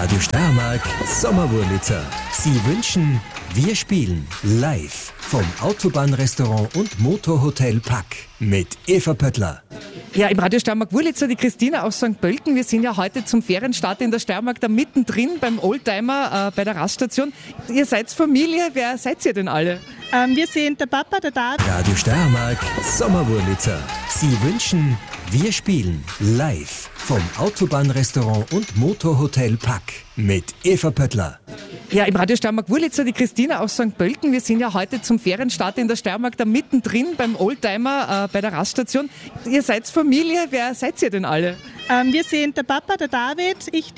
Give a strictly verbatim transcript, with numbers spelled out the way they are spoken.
Radio Steiermark, Sommerwurlitzer. Sie wünschen, wir spielen live vom Autobahnrestaurant und Motorhotel Pack mit Eva Pöttler. Ja, im Radio Steiermark Wurlitzer, die Christina aus Sankt Pölten. Wir sind ja heute zum Ferienstart in der Steiermark da mittendrin beim Oldtimer äh, bei der Raststation. Ihr seid Familie, wer seid ihr denn alle? Ähm, wir sind der Papa, der David. Radio Steiermark, Sommerwurlitzer. Sie wünschen, wir spielen live vom Autobahnrestaurant und Motorhotel Pack mit Eva Pöttler. Ja, im Radio Steiermark Wurlitzer, die Christina aus Sankt Pölten. Wir sind ja heute zum Ferienstart in der Steiermark da mittendrin beim Oldtimer äh, bei der Raststation. Ihr seid Familie, wer seid ihr denn alle? Ähm, wir sind der Papa, der David, ich